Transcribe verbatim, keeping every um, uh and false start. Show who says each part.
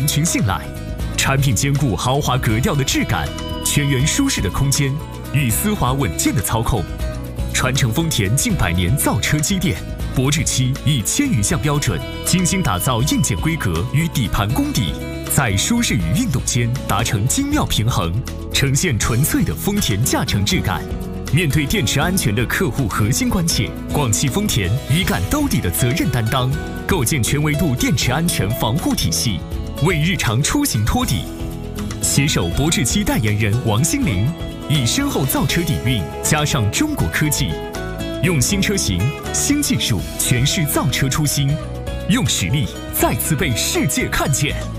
Speaker 1: 群信赖。产品兼顾豪华格调的质感、全员舒适的空间与丝滑稳健的操控。传承丰田近百年造车积淀，博智七以千余项标准精心打造硬件规格与底盘功底，在舒适与运动间达成精妙平衡，呈现纯粹的丰田驾乘质感。面对电池安全的客户核心关切，广汽丰田一杆兜底的责任担当，构建全维度电池安全防护体系，为日常出行托底。携手博智七代言人王心凌，以深厚造车底蕴加上中国科技，用新车型、新技术诠释造车初心，用实力再次被世界看见。